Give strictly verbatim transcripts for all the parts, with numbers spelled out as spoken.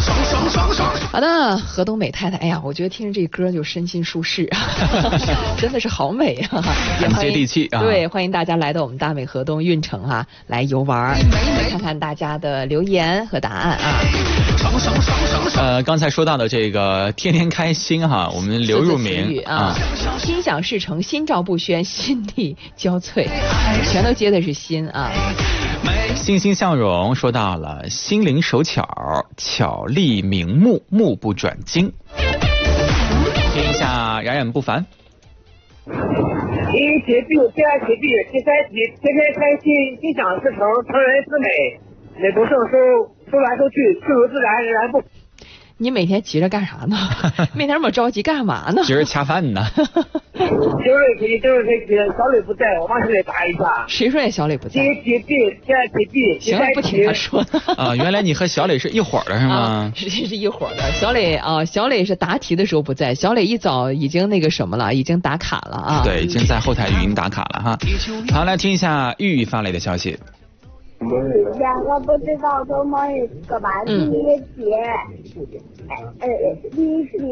好的，河东美太太，哎呀，我觉得听着这歌就身心舒适，真的是好美啊， 很接地气啊。 对，欢迎大家来到我们大美河东运城啊，来游玩，来看看大家的留言和答案啊。 呃，刚才说到的这个天天开心哈，我们刘入明啊，心想事成，心照不宣，心力交瘁，全都接的是心啊。 欣欣向荣说到了心灵手巧，巧立名目，目不转睛。听一下冉冉不凡。 第一题第五题题题第三题，天天开心，心想事成，成人之美，美不胜收，收来收去，自由自然，然不。 你每天急着干啥呢？每天那么着急干嘛呢？ 急着恰饭呢。 就是题，就是题，小磊不在，我帮小磊答一下。 谁说你小磊不在？ 第一题 B， 第二题 B， 行了，不听他说。 啊，原来你和小磊是一伙的是吗？ 啊、是是一伙的。小磊啊，小磊是答题的时候不在，小磊一早已经那个什么了，已经打卡了啊。 对，已经在后台语音打卡了哈。好，来听一下玉玉发来的消息。 两个不知道周末日干嘛？第一题，呃，第一题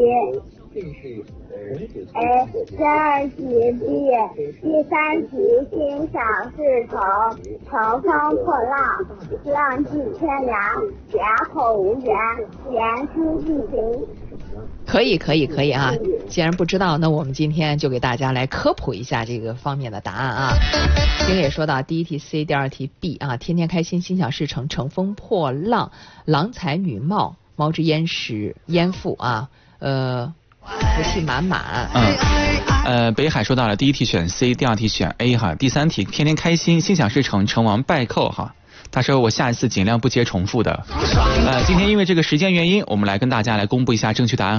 A， 第二题 B， 第三题心想事成，乘风破浪，浪迹天涯，哑口无言，言出必行。 可以可以可以啊！既然不知道，那我们今天就给大家来科普一下这个方面的答案啊。星也说到，第一题 C， 第二题 B 啊，天天开心，心想事成，乘风破浪，郎才女貌，猫之焉识焉附啊，呃，福气满满。 嗯，呃，北海说到了，第一题选 C， 第二题选 A 哈，第三题天天开心，心想事成，成王败寇哈。他说我下一次尽量不接重复的。呃，今天因为这个时间原因，我们来跟大家来公布一下正确答案。